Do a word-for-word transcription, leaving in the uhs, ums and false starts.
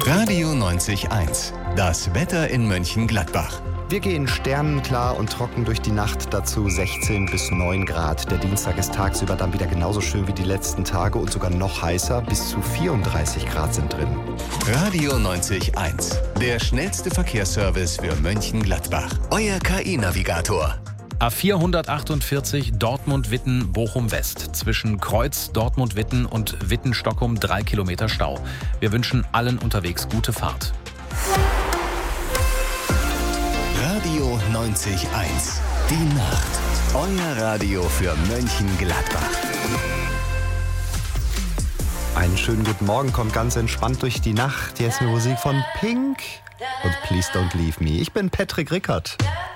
Radio neunzig eins. Das Wetter in Mönchengladbach. Wir gehen sternenklar und trocken durch die Nacht, dazu sechzehn bis neun Grad. Der Dienstag ist tagsüber dann wieder genauso schön wie die letzten Tage und sogar noch heißer, bis zu vierunddreißig Grad sind drin. Radio neunzig eins, der schnellste Verkehrsservice für Mönchengladbach. Euer K I-Navigator. A vierhundertachtundvierzig Dortmund-Witten-Bochum-West. Zwischen Kreuz Dortmund-Witten und Witten-Stockholm drei Kilometer Stau. Wir wünschen allen unterwegs gute Fahrt. Radio neunzig eins. Die Nacht. Euer Radio für Mönchengladbach. Einen schönen guten Morgen, kommt ganz entspannt durch die Nacht. Jetzt mit Musik von Pink und Please Don't Leave Me. Ich bin Patrick Rickert.